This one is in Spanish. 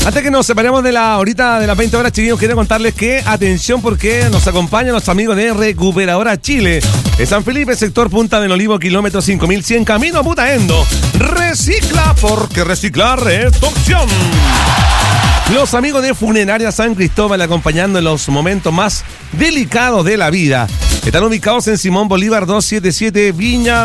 Antes que nos separemos de la horita de las 20 horas, chiquillos, quiero contarles que, atención, porque nos acompañan los amigos de Recuperadora Chile. En San Felipe, sector Punta del Olivo, kilómetro 5100, camino a Putaendo. Recicla, porque reciclar es tu opción. Los amigos de Funeraria San Cristóbal, acompañando en los momentos más delicados de la vida. Están ubicados en Simón Bolívar 277, Viña